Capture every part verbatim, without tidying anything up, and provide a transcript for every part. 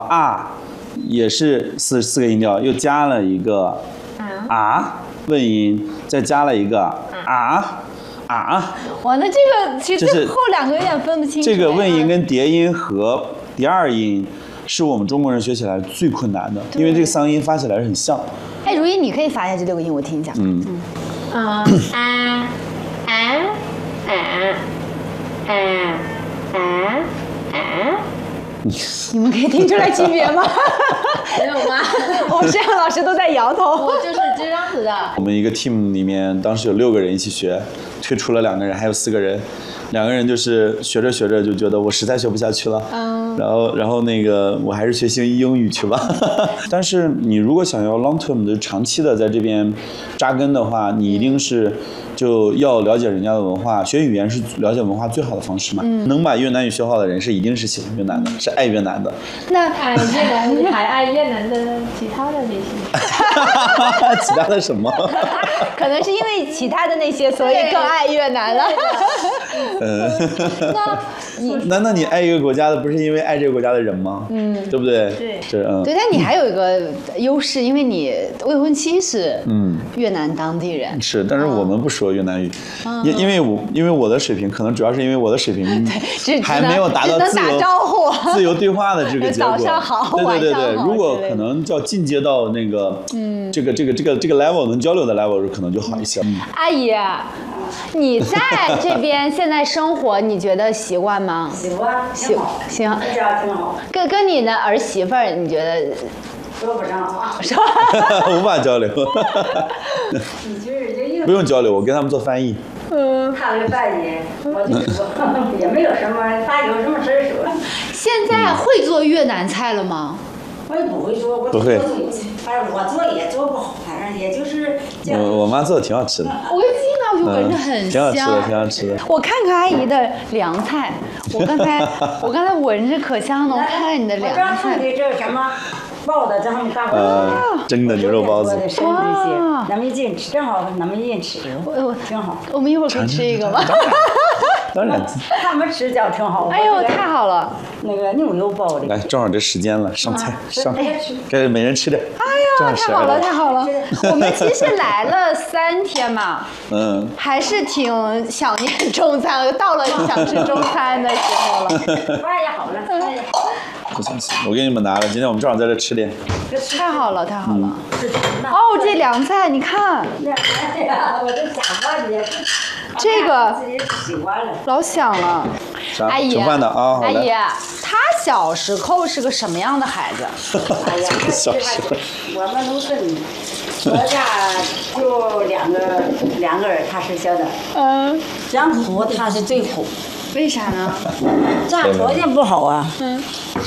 啊，也是四四个音调，又加了一个啊问音，再加了一个啊啊。 哇，那这个其实后两个有点分不清楚。 这个问音跟叠音和第二音是我们中国人学起来最困难的，因为这个三个音发起来是很像。 哎，如意，你可以发一下这六个音，我听一下。 嗯嗯啊啊啊啊啊啊！ 你们可以听出来区别吗？ 没有吗？ 我们摄像老师都在摇头。 我就是这样子的。 我们一个 team 里面当时有六个人一起学，退出了两个人，还有四个人。两个人就是学着学着就觉得我实在学不下去了，嗯，然后然后那个我还是学习英语去吧。但是你如果想要 long term 的长期的在这边扎根的话，你一定是就要了解人家的文化，学语言是了解文化最好的方式嘛。嗯、能把越南语学好的人是一定是喜欢越南的，是爱越南的。 那爱越南，你还爱越南的其他的那些？ 其他的什么？ 可能是因为其他的那些，所以更爱越南了。 嗯， 那你难道你爱一个国家的不是因为爱这个国家的人吗？嗯，对不对？ 对， 是嗯。 对，但你还有一个优势，因为你未婚妻是嗯越南当地人。 是，但是我们不说越南语，因因为我因为我的水平，可能主要是因为我的水平还没有达到自由自由对话的这个结果。 早上好， 对对对对，如果可能要进阶到那个嗯这个这个这个这个 level 能交流的 level， 可能就好一些。 阿姨，你在这边现在生活，你觉得习惯吗？ 习惯， 行行， 这家挺好。 跟跟你的儿媳妇儿，你觉得？ 说不上话， 是吧？ 无法交流。 你就是这意不用交流，我跟他们做翻译。 嗯，他们翻译，我就说也没有什么，他有什么事儿说。 现在会做越南菜了吗？ 我也不会做，我不会， 反正我做也做不好，反正也就是这样。 我我妈做的挺好吃的。 我一进来我就闻着很香， 挺好吃的，挺好吃的。 我看看阿姨的凉菜，我刚才我刚才闻着可香了，我看你的凉菜。 的这什么？包的，咱们大锅呃，蒸的牛肉包子， 哇，咱们一进吃，正好咱们一进吃，挺好。 我们一会儿可以吃一个吗？ 当然。 他们吃叫挺好。 哎呦，太好了！ 那个牛油包的。 来，正好这时间了，上菜上，给每人吃点。 哎呀，太好了，太好了！我们其实来了三天嘛， 嗯， 还是挺想念中餐，到了想吃中餐的时候了。 饭也好了，饭也好了。 我给你们拿了，今天我们正好在这吃点。 太好了，太好了！哦，这凉菜你看， 哎呀，我这假饭的， 这个自己喜欢了， 老想了。阿姨， 盛饭的啊， 阿姨，他小时候是个什么样的孩子？ 哎呀， 小时候， 我们农村，我家就两个两个人，他是小的，嗯，讲苦他是最苦。 为啥呢？ 家条件不好啊。嗯。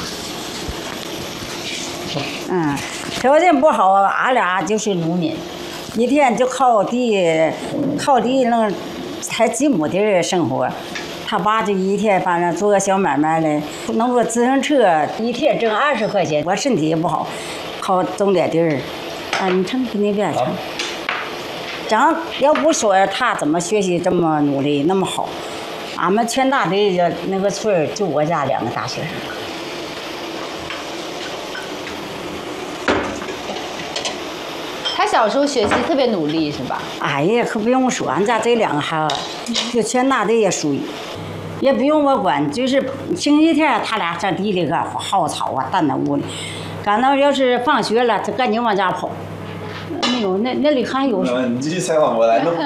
嗯，条件不好啊，俺俩就是农民，一天就靠地，靠地弄才几亩地生活。他爸就一天反正做个小买卖嘞，弄个自行车，一天挣二十块钱。我身体也不好，靠种点地儿。啊，你成去那边去。咱要不说他怎么学习这么努力那么好？俺们全大队就那个村儿，就我家两个大学生。 他小时候学习特别努力是吧？ 哎呀，可不用说，俺家这两个孩子，就全大队也属于，也不用我管，就是星期天他俩上地里个薅草啊，蛋在屋里。赶到要是放学了，就赶紧往家跑。没有，那那里还有。 你继续采访我来弄。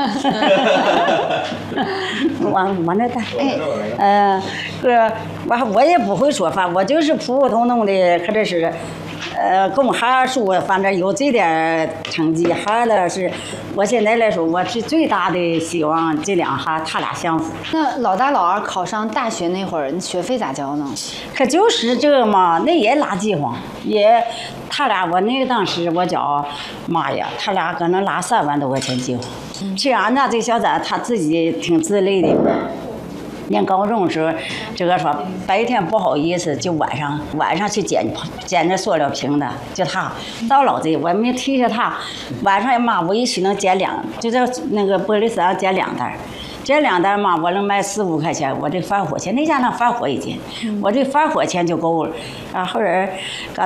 我我那带，嗯，个我我也不会说话，我就是普普通通的，可这是，呃，供孩子书，反正有这点成绩。孩子是，我现在来说，我是最大的希望这两孩他俩相符。 那老大老二考上大学那会儿，你学费咋交呢？ 可就是这个嘛，那也拉饥荒，也他俩我那个当时我叫妈呀，他俩可能拉三万多块钱饥荒。其实俺家这小子他自己挺自立的。念高中时候，这个说白天不好意思，就晚上晚上去捡捡那塑料瓶的，就他到老子我没提下他，晚上妈我一起能捡两，就在那个玻璃上捡两袋，捡两袋嘛我能卖四五块钱，我这返火钱那家能返火一斤，我这返火钱就够了，然后人。